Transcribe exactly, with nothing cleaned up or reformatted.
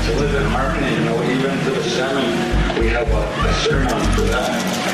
to live in harmony, you know, even to the salmon, we have a, a sermon for that.